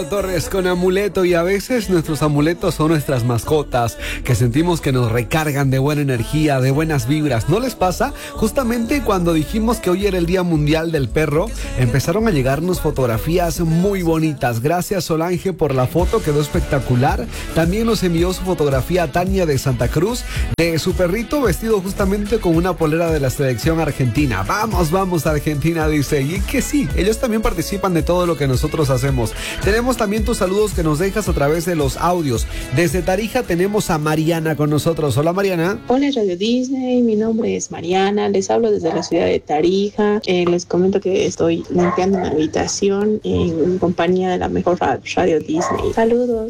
Lalo Torres con Amuleto, y a veces nuestros amuletos son nuestras mascotas, que sentimos que nos recargan de buena energía, de buenas vibras. ¿No les pasa? Justamente cuando dijimos que hoy era el Día Mundial del Perro, empezaron a llegarnos fotografías muy bonitas. Gracias, Solange, por la foto, quedó espectacular. También nos envió su fotografía a Tania de Santa Cruz, de su perrito vestido justamente con una polera de la selección argentina. Vamos Argentina, dice. Y que sí, ellos también participan de todo lo que nosotros hacemos. Tenemos también tus saludos que nos dejas a través de los audios. Desde Tarija tenemos a Mariana con nosotros. Hola, Mariana. Hola, Radio Disney, mi nombre es Mariana, les hablo desde la ciudad de Tarija. Les comento que estoy limpiando mi habitación en compañía de la mejor Radio Disney. Saludos.